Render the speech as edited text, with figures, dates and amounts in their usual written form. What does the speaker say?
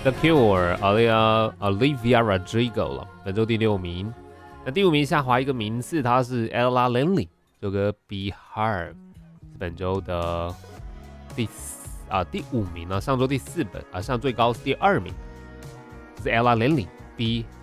The Cure Olivia Rodrigo 了，本周第6名。那第5名下滑一个名次，它是 Ella Lenley， 这首歌 Be Hard 是本周的第5名啊，上周第4本啊，上最高是第2名，是 Ella Lenley Be